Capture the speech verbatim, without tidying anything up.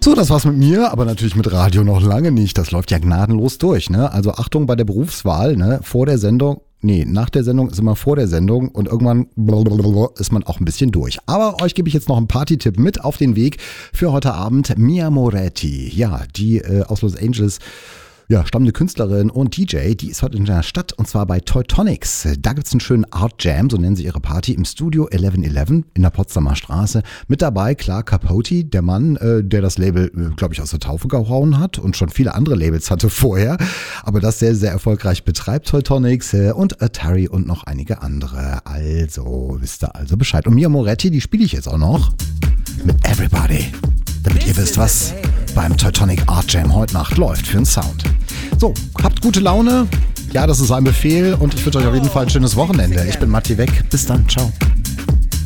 So, das war's mit mir, aber natürlich mit Radio noch lange nicht. Das läuft ja gnadenlos durch, ne? Also Achtung bei der Berufswahl, ne? Vor der Sendung, nee, nach der Sendung ist immer vor der Sendung und irgendwann ist man auch ein bisschen durch. Aber euch gebe ich jetzt noch einen Party-Tipp mit auf den Weg für heute Abend. Mia Moretti, ja, die äh, aus Los Angeles, ja, stammende Künstlerin und D J, die ist heute in der Stadt und zwar bei Teutonics. Da gibt's einen schönen Art Jam, so nennen sie ihre Party, im Studio elf elf in der Potsdamer Straße. Mit dabei, klar, Capote, der Mann, äh, der das Label, äh, glaube ich, aus der Taufe gehauen hat und schon viele andere Labels hatte vorher, aber das sehr, sehr erfolgreich betreibt, Teutonics äh, und Atari und noch einige andere. Also, wisst ihr also Bescheid. Und Mia Moretti, die spiele ich jetzt auch noch mit Everybody, damit ihr wisst, was beim Teutonic Art Jam heute Nacht läuft für einen Sound. So, habt gute Laune. Ja, das ist ein Befehl und ich wünsche euch auf jeden Fall ein schönes Wochenende. Ich bin Matti Weg. Bis dann. Ciao.